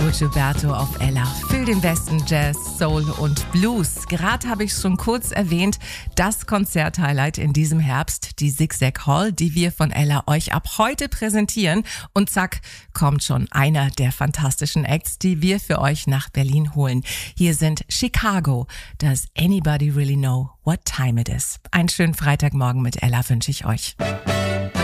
Gilberto auf Ella für den besten Jazz, Soul und Blues. Gerade habe ich es schon kurz erwähnt, das Konzerthighlight in diesem Herbst, die Zigzag Hall, die wir von Ella euch ab heute präsentieren. Und zack, kommt schon einer der fantastischen Acts, die wir für euch nach Berlin holen. Hier sind Chicago. Does anybody really know what time it is? Einen schönen Freitagmorgen mit Ella wünsche ich euch.